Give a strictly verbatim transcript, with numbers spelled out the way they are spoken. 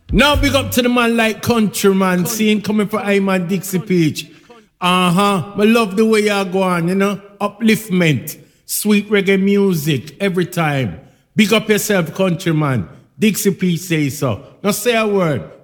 Now big up to the man like Countryman, seeing coming for I man Dixie Peach. Uh-huh. I love the way you go on, you know. Upliftment. Sweet reggae music every time. Big up yourself, Countryman. Dixie Peach say so. Now say a word.